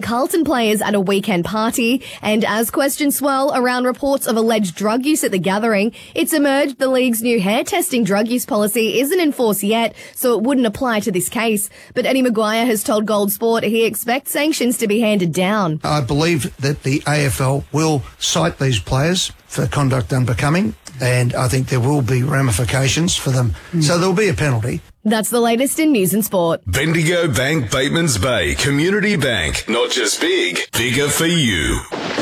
Carlton players at a weekend party, and as questions swirl around reports of alleged drug use at the gathering, it's emerged the league's new hair testing drug use policy isn't in force yet, so it wouldn't apply to this case. But Eddie Maguire has told Gold Sport he expects sanctions to be handed down. I believe that the AFL will cite these players for conduct unbecoming, and I think there will be ramifications for them. So there'll be a penalty. That's the latest in news and sport. Bendigo Bank, Batemans Bay, Community Bank. Not just big, bigger for you.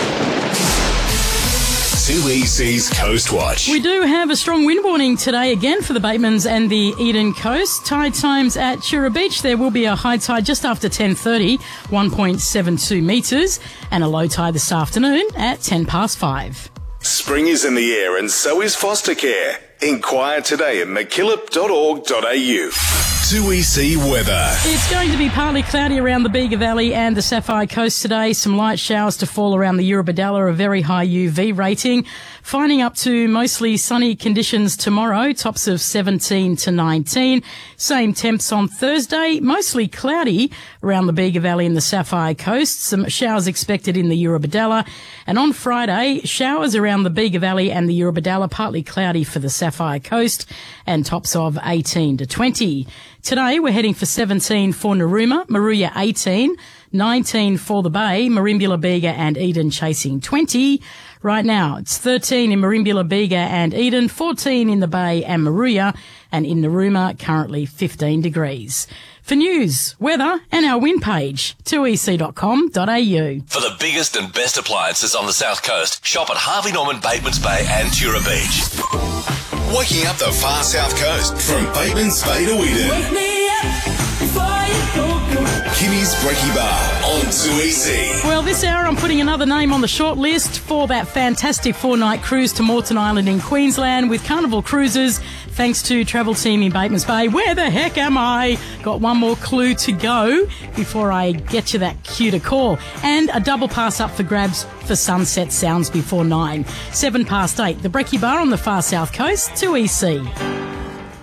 2EC's Coast Watch. We do have a strong wind warning today again for the Batemans and the Eden Coast. Tide times at Chura Beach. There will be a high tide just after 10:30, 1.72 metres, and a low tide this afternoon at 5:10. Spring is in the air and so is foster care. Inquire today at mckillop.org.au. 2EC weather. It's going to be partly cloudy around the Bega Valley and the Sapphire Coast today. Some light showers to fall around the Eurobodalla, a very high UV rating. Finding up to mostly sunny conditions tomorrow, tops of 17 to 19. Same temps on Thursday, mostly cloudy around the Bega Valley and the Sapphire Coast. Some showers expected in the Eurobodalla. And on Friday, showers around the Bega Valley and the Eurobodalla, partly cloudy for the Sapphire Coast, and tops of 18 to 20. Today, we're heading for 17 for Narooma, Moruya 18, 19 for the Bay, Merimbula, Bega and Eden chasing 20. Right now, it's 13 in Merimbula, Bega and Eden, 14 in the Bay and Moruya, and in Narooma, currently 15 degrees. For news, weather and our wind page, 2ec.com.au. For the biggest and best appliances on the South Coast, shop at Harvey Norman, Batemans Bay and Chura Beach. Waking up the far South Coast from Batemans Bay to Eden. Wake me up before you go. Kimmy's Brekkie Bar on 2EC. Well, this hour I'm putting another name on the short list for that fantastic 4-night cruise to Moreton Island in Queensland with Carnival Cruises, thanks to Travel Team in Batemans Bay. Where the heck am I? Got one more clue to go before I get you that cue to call. And a double pass up for grabs for Sunset Sounds before 9. 8:07, the Brekkie Bar on the far south coast, 2EC.